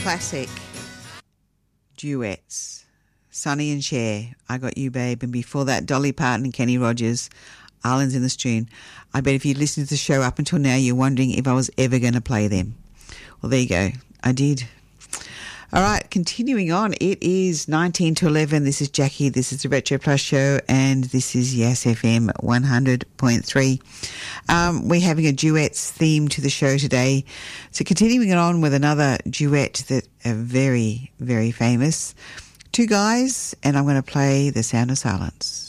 classic duets. Sonny and Cher, I Got You Babe, and before that Dolly Parton and Kenny Rogers, Islands in the Stream. I bet if you listened to the show up until now you're wondering if I was ever going to play them. Well, there you go. I did. All right, continuing on. It is 19 to 11. This is Jackie. This is the Retro Plus show, and this is Yes FM 100.3. We're having a duets theme to the show today. So continuing on with another duet that are very, very famous. Two guys, and I'm going to play The Sound of Silence.